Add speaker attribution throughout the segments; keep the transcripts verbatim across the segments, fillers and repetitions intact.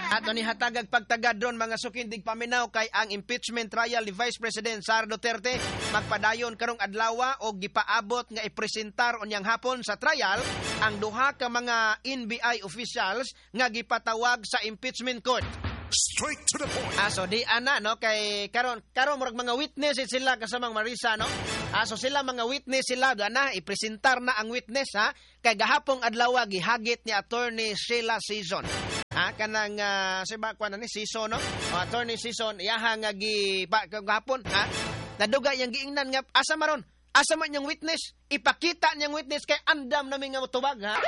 Speaker 1: Ato ni hatagag pagtagadron mga sukindig paminaw kay ang impeachment trial ni Vice President Sara Duterte magpadayon karong adlaw og gipaabot nga ipresentar unyang hapon sa trial ang duha ka mga N B I officials nga gipatawag sa impeachment court.
Speaker 2: Straight to the point.
Speaker 1: Ah, so di ana no kay karon karon murag mga witnesses sila kasamang Marisa no. Ah, so sila mga witness sila ana ipresentar na ang witness ha kay gahapong adlaw gihagit ni attorney Sheila Season. Ah, kanang uh, siba kuan ni Season no. O, attorney Season iyaha nga gi gahapon ha. Naduga yang giingnan nga asa maron? Asa man yang witness? Ipakita niyang witness kay andam nami nga motubag ha.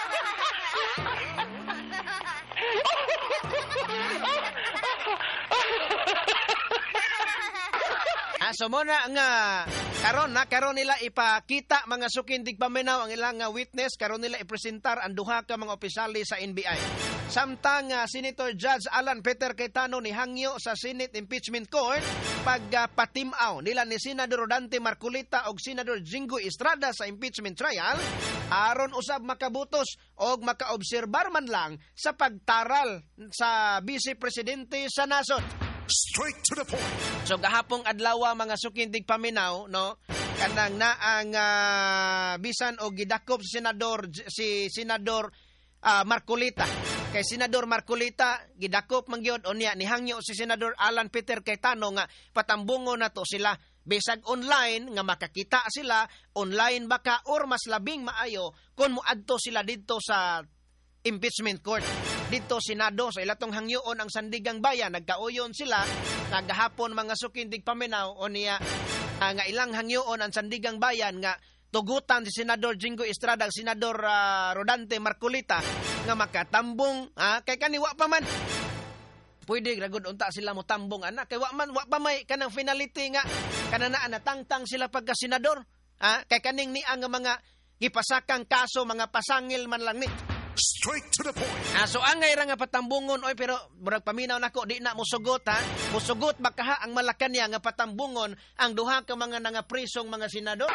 Speaker 1: Ah, so muna nga karon na karon nila ipakita mga sukindig paminaw ang ilang nga witness karon nila ipresentar ang duha ka mga opisyali sa N B I. Samtang uh, Senator Judge Alan Peter Cayetano ni hangyo sa Senate Impeachment Court pagpatimaw uh, nila ni Senador Dante Marcolita og Senador Jingo Estrada sa impeachment trial aron usab makabutos og makaobserbar man lang sa pagtaral sa Vice Presidente sa nasod.
Speaker 2: Straight to the point.
Speaker 1: So gahapong adlaw mga sukindig paminaw no kanang na ang uh, bisan og gidakop si senador si senador uh, Marcolita kay senador Marcolita gidakop man gyud unya nihangyo si senador Alan Peter Cayetano nga patambungon nato sila bisag online nga makakita sila online baka or mas labing maayo kun moadto sila didto sa impeachment court dito Senado sa ilatong hangyoon ang sandigang bayan nagkauyon sila nagahapon mga sukindig paminaw o niya uh, nga ilang hangyoon ang sandigang bayan nga tugutan si Senador Jingo Estrada Senador uh, Rodante Marcolita nga makatambong uh, kay kaniwa pa man pwede ragod unta sila mo tambong anak kay wa man wa pa may kanang finality nga kanana natangtang sila pagka senador uh, kay kaning ni ang mga gipasakang kaso mga pasangil man lang ni.
Speaker 2: Straight to the point.
Speaker 1: Ah, so angay ra nga patambungon oy pero murag paminaw nako di na mosugot ha. Mosugot bakaha ang Malacañang nga patambungon ang duha ka mga nangapresong mga senador.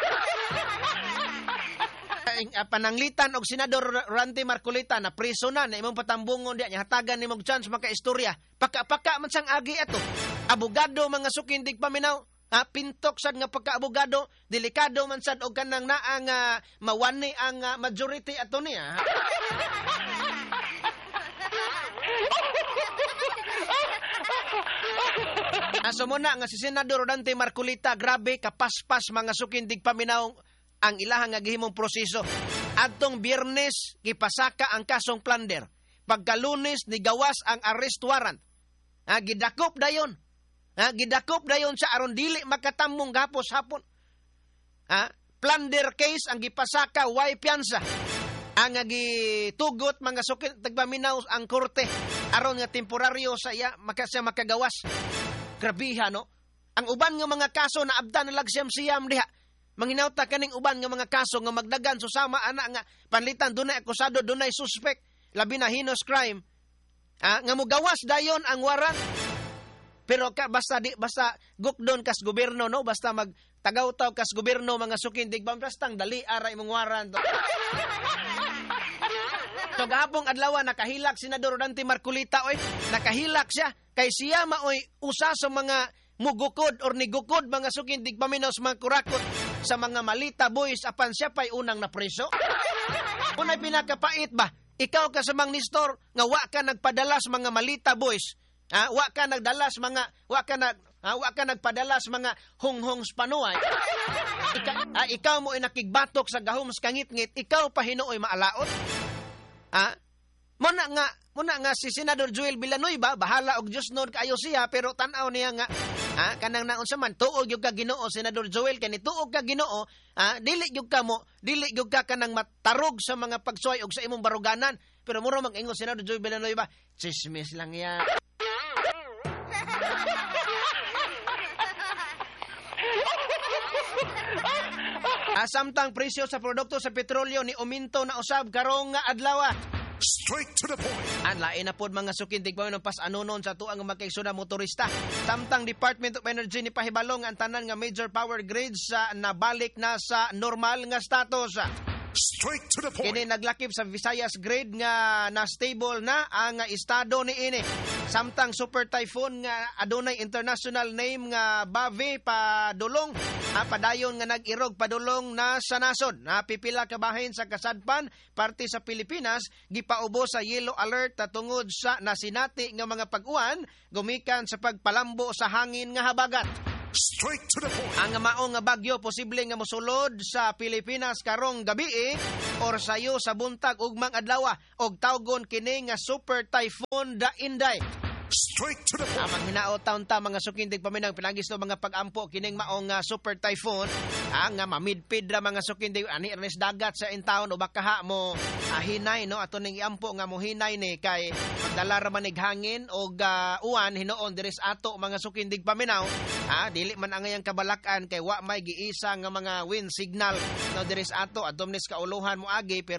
Speaker 1: Pananglitan og senador Randy Marcolita na preso na na imong patambungon diya hatagan nimong chance makaistorya. Paka-paka man sang agi ato. Abogado mga sukindig paminaw. Ah, pintok sad nga pagka-abogado, delikado man sad og kanang naa nga mawani ang uh, majority ato niya. Aso mo na nga si Senador Dante Marcolita, grabe kapaspas mga sukindig paminaw ang ilahang nga gihimong proseso. Adtong Biyernes gipasaka ang kasong plunder. Pagka Lunes ni gawas ang arrest warrant. Ah, gidakop dayon. Ha, gidakop dayon sa aron dili makatambong gapos hapon. Ha, plunder case ang gipasaka way piyansa. Ang gitugot mga sukin tagpaminaw ang korte aron nga temporaryo sa iya makasya makagawas. Grabiha no. Ang uban nga mga kaso na abdan na lagsiyam-siyam diha. Manginawta kaning uban nga mga kaso nga magdagan susama ana nga panlitan dunay akusado dunay suspect labi na heinous crime. Ha, nga mogawas dayon ang warrant. Pero ka, basta di basta gukdon kas gobyerno no basta mag tagaw-taw kas gobyerno mga sukindig bastang dali ara imong warrant. So gahapong adlaw nakahilak Senador Dante Marcolita oy nakahilak siya kay siya maoy usa sa mga mugukod or nigukod mga sukindig paminos mga kurakot sa mga malita boys apan siya pay unang napreso. Unay pinakapait ba ikaw ka sa mang Nestor nga wa ka nagpadalas mga malita boys. Ah, wa ka nagdalas mga wa ka nag ah, wa ka nagpadalas mga hunghong panuay. Ika, ah, ikaw mo ay nakigbatok sa gahom sa kangit-ngit, ikaw pa hinuoy maalaot. Ah, mo na nga mo na nga si Senador Joel Villanueva bahala og Dios nod kaayo siya pero tan-aw niya nga ah, kanang naon sa man tuog gyud ka Ginoo Senador Joel kani tuog ka Ginoo ah, dili gyud ka mo dili gyud ka kanang matarog sa mga pagsuway og sa imong baruganan pero muro mag-ingon Senador Joel Villanueva chismis lang ya. Asamtang presyo sa produkto sa petrolyo ni uminto na usab karong nga adlaw.
Speaker 2: Straight to the point.
Speaker 1: Ang lain na pod mga sukindig pa ng pas anonon sa tuang magkaigsuda motorista. Samtang Department of Energy ni pahibalong ang tanan nga major power grids sa uh, nabalik na sa normal nga status.
Speaker 2: Straight to the
Speaker 1: Kini
Speaker 2: point.
Speaker 1: naglakip sa Visayas grade nga na stable na ang nga estado ni ini. Samtang super typhoon nga adunay international name nga Bave padulong, ah, padayon nga nag-irog padulong na sa nasod. Napipila ka bahin sa kasadpan parte sa Pilipinas gipaubo sa yellow alert ta tungod sa nasinati nga mga pag-uwan gumikan sa pagpalambo sa hangin nga habagat.
Speaker 2: Straight to the point.
Speaker 1: Ang maong nga bagyo posible nga mosulod sa Pilipinas karong gabi or sayo sa buntag ugmang adlaw og tawgon kini nga super typhoon da Inday.
Speaker 2: Straight to the point.
Speaker 1: Amang hinaot taon ta mga sukindig paminang pinagis no mga pag-ampo kining maong nga super typhoon ang nga mamidpid ra mga sukindig ani ernest dagat sa intawon o bakaha mo ah, hinay no ato ning iampo nga mo hinay ni kay magdala ra manig hangin og uh, uwan hinuon diris ato mga sukindig paminaw ah, dili man ang ngayang kabalakan kay wa may giisa nga mga wind signal no diris ato adtomnis kauluhan mo agi pero